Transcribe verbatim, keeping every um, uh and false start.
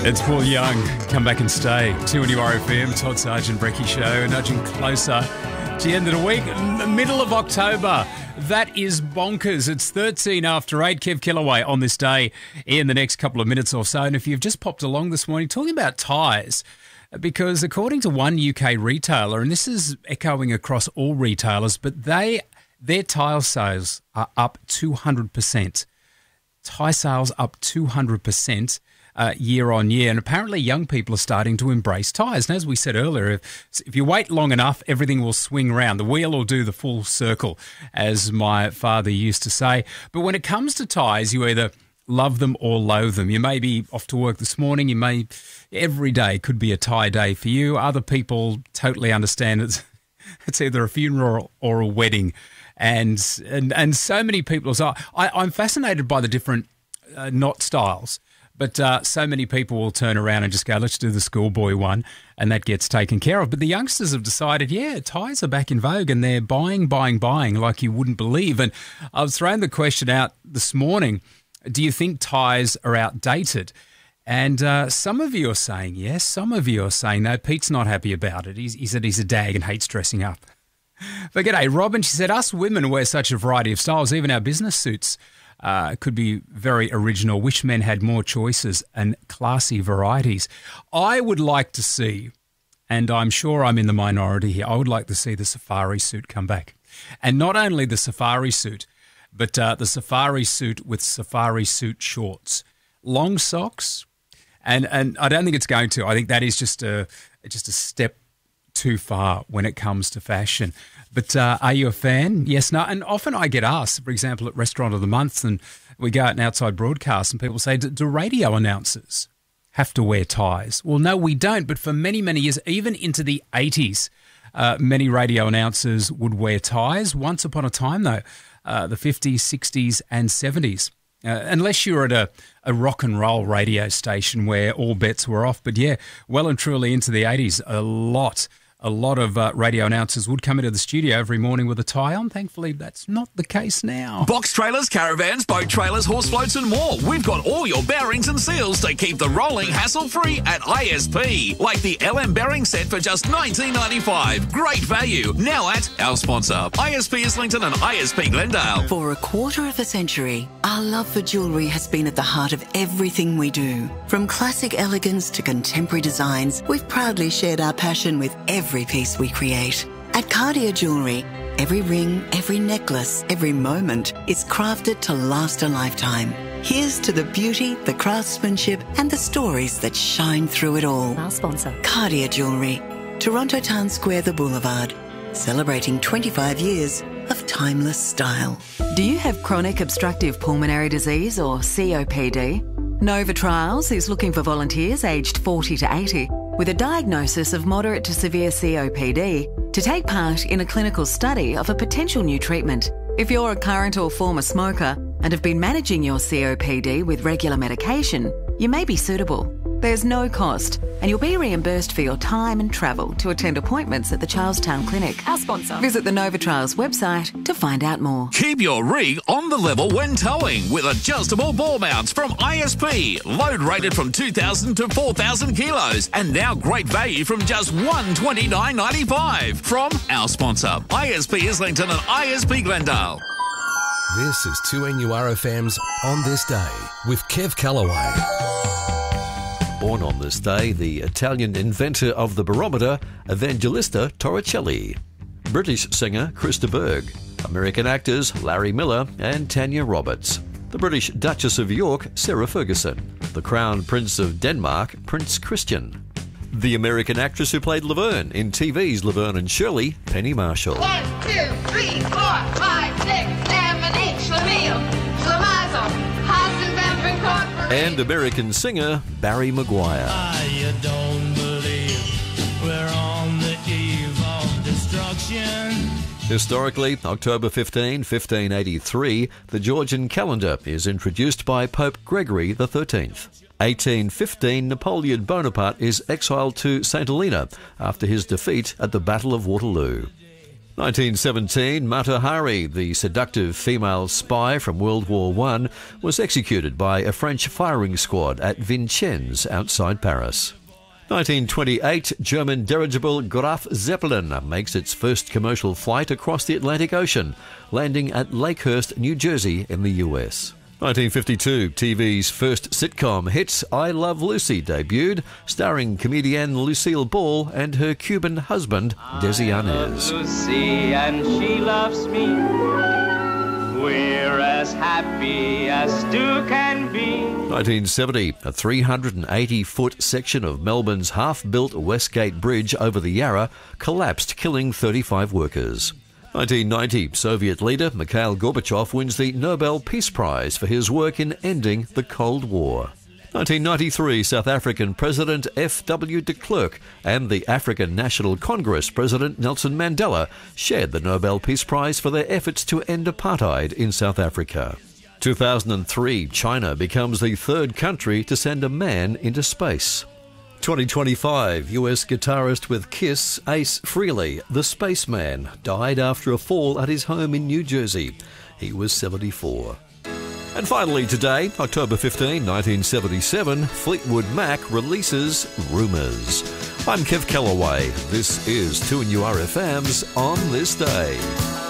It's Paul Young. Come back and stay. two N U R F M, Todd Sargent, Brecky Show, nudging closer to the end of the week. The middle of October. That is bonkers. It's thirteen after eight. Kev Kellaway on this day in the next couple of minutes or so. And if you've just popped along this morning, talking about tyres, because according to one U K retailer, and this is echoing across all retailers, but they their tyre sales are up two hundred percent. Tyre sales up two hundred percent. Uh, year on year, and apparently young people are starting to embrace tyres. And as we said earlier, if, if you wait long enough, everything will swing around. The wheel will do the full circle, as my father used to say. But when it comes to tyres, you either love them or loathe them. You may be off to work this morning. You may, every day could be a tyre day for you. Other people totally understand it's, it's either a funeral or a wedding. And and, and so many people, so I, I'm fascinated by the different uh, knot styles. But uh, so many people will turn around and just go, let's do the schoolboy one, and that gets taken care of. But the youngsters have decided, yeah, tyres are back in vogue, and they're buying, buying, buying like you wouldn't believe. And I was throwing the question out this morning, do you think tyres are outdated? And uh, some of you are saying yes, some of you are saying no. Pete's not happy about it. He's, he said he's a dag and hates dressing up. But g'day, Robin, she said, us women wear such a variety of styles, even our business suits. Uh, could be very original. Wish men had more choices and classy varieties. I would like to see, and I'm sure I'm in the minority here, I would like to see the safari suit come back. And not only the safari suit, but uh, the safari suit with safari suit shorts, long socks, and and I don't think it's going to. I think that is just a just a step too far when it comes to fashion. But uh, are you a fan? Yes, no. And often I get asked, for example, at Restaurant of the Month, and we go out and outside broadcast, and people say, do, do radio announcers have to wear ties? Well, no, we don't. But for many, many years, even into the eighties, uh, many radio announcers would wear ties. Once upon a time, though, uh, the fifties, sixties and seventies. Uh, unless you're at a, a rock and roll radio station where all bets were off. But yeah, well and truly into the eighties, a lot A lot of uh, radio announcers would come into the studio every morning with a tie on. Thankfully, that's not the case now. Box trailers, caravans, boat trailers, horse floats and more. We've got all your bearings and seals to keep the rolling hassle-free at I S P. Like the L M bearing set for just nineteen ninety-five. Great value. Now at our sponsor, I S P Islington and I S P Glendale. For a quarter of a century, our love for jewellery has been at the heart of everything we do. From classic elegance to contemporary designs, we've proudly shared our passion with every Every piece we create. At Cartier Jewellery, every ring, every necklace, every moment is crafted to last a lifetime. Here's to the beauty, the craftsmanship and the stories that shine through it all. Our sponsor. Cartier Jewellery, Toronto Town Square, the Boulevard, celebrating twenty-five years of timeless style. Do you have chronic obstructive pulmonary disease or C O P D? Nova Trials is looking for volunteers aged forty to eighty with a diagnosis of moderate to severe C O P D to take part in a clinical study of a potential new treatment. If you're a current or former smoker and have been managing your C O P D with regular medication, you may be suitable. There's no cost, and you'll be reimbursed for your time and travel to attend appointments at the Charlestown Clinic. Our sponsor. Visit the Nova Trials website to find out more. Keep your rig on the level when towing with adjustable ball mounts from I S P. Load rated from two thousand to four thousand kilos, and now great value from just one hundred twenty-nine dollars ninety-five from our sponsor, I S P Islington and I S P Glendale. This is two N U R F M's On This Day with Kev Kellaway. Born on this day, the Italian inventor of the barometer, Evangelista Torricelli. British singer Chris de Burgh. American actors Larry Miller and Tanya Roberts. The British Duchess of York, Sarah Ferguson. The Crown Prince of Denmark, Prince Christian. The American actress who played Laverne in T V's Laverne and Shirley, Penny Marshall. One, two, three, four, five, six, seven, eight, Schlemiel, Schlemazel, Hasenbemp Incorporated. And American singer Barry Maguire. I don't believe we're on the eve of destruction. Historically, October fifteenth, fifteen eighty-three, the Georgian calendar is introduced by Pope Gregory the thirteenth. eighteen fifteen, Napoleon Bonaparte is exiled to Saint Helena after his defeat at the Battle of Waterloo. nineteen seventeen, Mata Hari, the seductive female spy from World War One, was executed by a French firing squad at Vincennes outside Paris. nineteen twenty-eight, German dirigible Graf Zeppelin makes its first commercial flight across the Atlantic Ocean, landing at Lakehurst, New Jersey in the U S. nineteen fifty-two, T V's first sitcom hit I Love Lucy debuted, starring comedienne Lucille Ball and her Cuban husband, Desi Arnaz. Lucy and she loves me. We're as happy as two can be. nineteen seventy, a three hundred eighty foot section of Melbourne's half-built Westgate Bridge over the Yarra collapsed, killing thirty-five workers. nineteen ninety, Soviet leader Mikhail Gorbachev wins the Nobel Peace Prize for his work in ending the Cold War. nineteen ninety-three, South African President F W de Klerk and the African National Congress President Nelson Mandela shared the Nobel Peace Prize for their efforts to end apartheid in South Africa. two thousand three, China becomes the third country to send a man into space. twenty twenty-five, U S guitarist with Kiss, Ace Frehley, the spaceman, died after a fall at his home in New Jersey. He was seventy-four. And finally today, October fifteenth, nineteen seventy-seven, Fleetwood Mac releases Rumours. I'm Kev Callaway. This is two N U R F M's On This Day.